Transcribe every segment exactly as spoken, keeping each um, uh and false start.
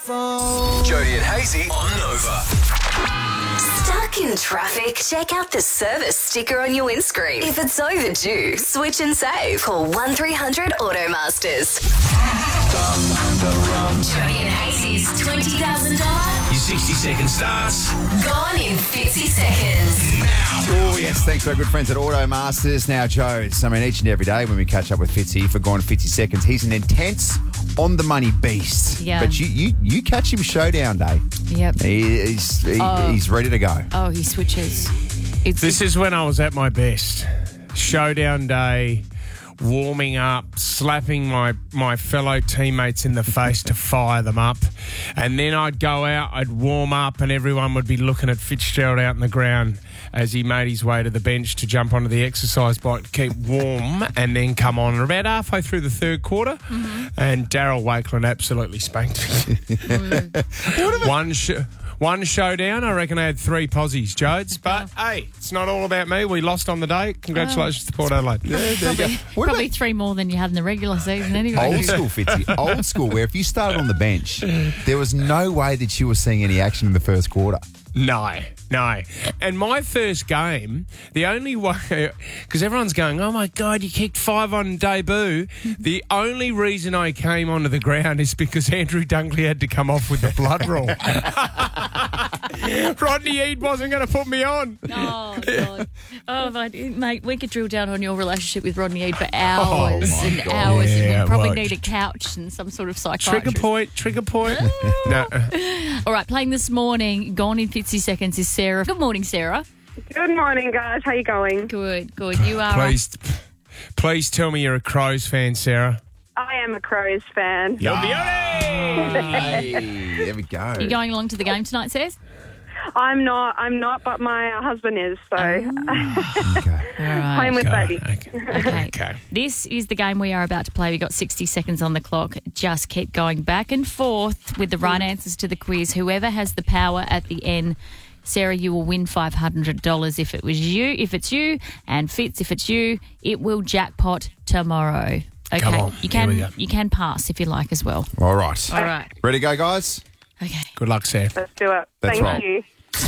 phone. Jody and Hazy on Nova. Stuck in traffic? Check out the service sticker on your windscreen. If it's overdue, switch and save. Call one three hundred Automasters. Jody and Hazy's twenty thousand dollars. Your sixty second starts Gone in fifty seconds. now. Oh, yes, thanks to our good friends at Automasters. Now, Joe's, I mean, each and every day when we catch up with Fitzy for Gone in fifty seconds, he's an intense, on-the-money beast. Yeah. But you, you, you catch him showdown day. Yep. He, he's, he, Oh. he's ready to go. Oh, he switches. It's This is when I was at my best. Showdown day, warming up, slapping my, my fellow teammates in the face to fire them up. And then I'd go out, I'd warm up, and everyone would be looking at Fitzgerald out in the ground as he made his way to the bench to jump onto the exercise bike to keep warm and then come on. About halfway through the third quarter, Mm-hmm. and Daryl Wakeland absolutely spanked me. One sh- One showdown, I reckon I had three posies, Jodes. But, hey, it's not all about me. We lost on the day. Congratulations to Port Adelaide. probably, What probably about- three more than you had in the regular season anyway. Old school, Fitzy. Old school, where if you started on the bench, there was no way that you were seeing any action in the first quarter. No, no. And my first game, the only way, because everyone's going, oh my God, you kicked five on debut. The only reason I came onto the ground is because Andrew Dunkley had to come off with the blood rule. Rodney Eade wasn't going to put me on. Oh, God. Oh, mate, mate, we could drill down on your relationship with Rodney Eade for hours my and God. hours. and Yeah, we'd probably well, need a couch and some sort of psychiatrist. Trigger point, trigger point. No. All right, playing this morning, Gone in fifty seconds is Sarah. Good morning, Sarah. Good morning, guys. How you going? Good, good. You are. Please, please tell me you're a Crows fan, Sarah. I am a Crows fan. Hey, there we go. You going along to the game tonight, Says? I'm not. I'm not, but my husband is. So Okay. All right. playing with baby. Okay. Okay. Okay. This is the game we are about to play. We've got sixty seconds on the clock. Just keep going back and forth with the right answers to the quiz. Whoever has the power at the end, Sarah, you will win five hundred dollars if it was you, if it's you, and Fitz, if it's you, it will jackpot tomorrow. Okay. Come on. You Here we can go. you can pass if you like as well. All right. All right. Ready to go, guys? Okay. Good luck, Sarah. Let's do it. That's Thank right. you.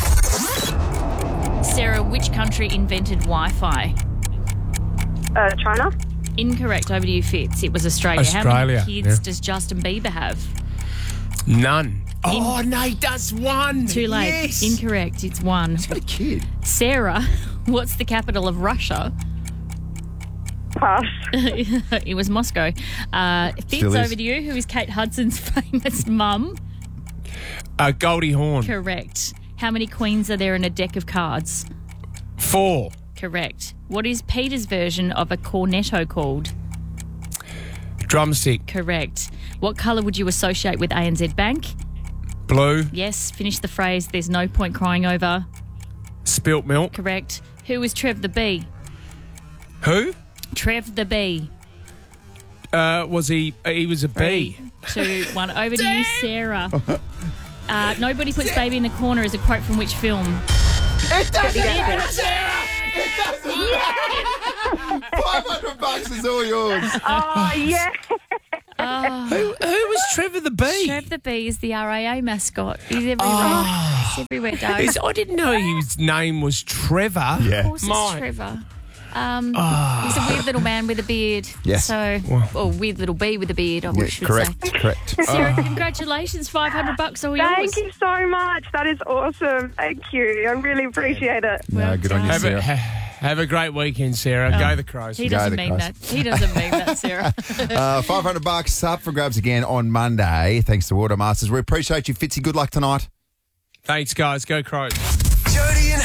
Sarah, which country invented Wi-Fi? Uh, China. Incorrect. Over to you, Fitz. It was Australia. How Australia, many kids yeah. does Justin Bieber have? None. Oh, no, he does one. Too late. Yes. Incorrect. It's one. What a kid. Sarah, what's the capital of Russia? Pass. It was Moscow. Uh, Fitz, Still is. over to you. Who is Kate Hudson's famous mum? Uh, Goldie Hawn. Correct. How many queens are there in a deck of cards? Four. Correct. What is Peter's version of a cornetto called? Drumstick. Correct. What colour would you associate with A N Z Bank? Blue. Yes. Finish the phrase. There's no point crying over. Spilt milk. Correct. Who is Trev the Bee? Who? Trev the Bee. Uh, was he? He was a bee. Two, one. Over to you, Sarah. Uh, nobody puts baby in the corner is a quote from which film? It doesn't matter, Sarah! It doesn't matter! five hundred bucks is all yours. Oh, yeah. Who? Who was Trevor the bee? Trev the Bee is the R A A mascot. He's everywhere. He's everywhere, Doug. He's- I didn't know his name was Trevor. Yeah. Of course it's Mine. Trevor. Um, He's a weird little man with a beard. Yes. So, or weird little bee with a beard, I Yeah, should correct, say. correct. Sarah, congratulations. five hundred bucks all yours. Thank you so much. That is awesome. Thank you. I really appreciate it. No, good on you, Have a, Sarah. ha- have a great weekend, Sarah. Go the Crows. He Go doesn't the mean Crows. that. He doesn't mean that, Sarah. Uh, five hundred bucks up for grabs again on Monday, thanks to Automasters. We appreciate you, Fitzy. Good luck tonight. Thanks, guys. Go Crows. Jody